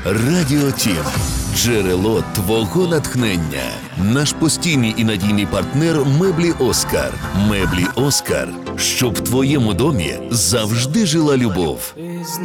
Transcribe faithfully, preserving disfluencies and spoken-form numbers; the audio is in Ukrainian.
Радіо Тім. Джерело твого натхнення. Наш постійний і надійний партнер меблі Оскар. Меблі Оскар. Щоб в твоєму домі завжди жила любов.